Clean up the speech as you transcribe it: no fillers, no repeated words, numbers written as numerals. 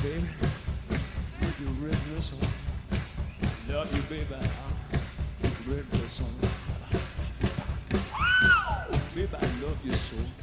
baby. With your red dress on. Love you, baby. Red dress on. Baby, I love you so.